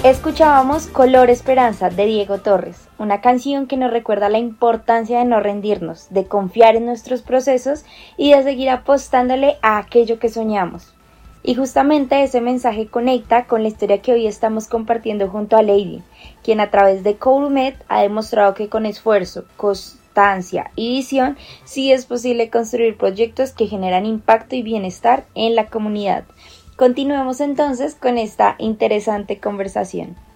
Escuchábamos Color Esperanza de Diego Torres, una canción que nos recuerda la importancia de no rendirnos, de confiar en nuestros procesos y de seguir apostándole a aquello que soñamos. Y justamente ese mensaje conecta con la historia que hoy estamos compartiendo junto a Lady, quien a través de Coulumet ha demostrado que con esfuerzo, constancia y visión sí es posible construir proyectos que generan impacto y bienestar en la comunidad. Continuemos entonces con esta interesante conversación.